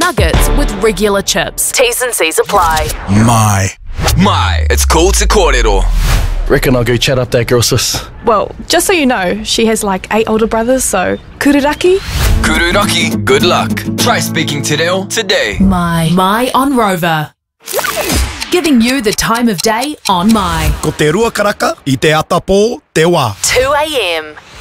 nuggets with regular chips. T's and C's apply. My, it's called Te Kōrero. Reckon I'll go chat up that girl, sis. Well, just so you know, she has like 8 older brothers, so kururaki. Kururaki, good luck. Try speaking te reo today. My on Rover. Giving you the time of day on My. Ko te rua karaka, I te atapō, te wā. 2 a.m.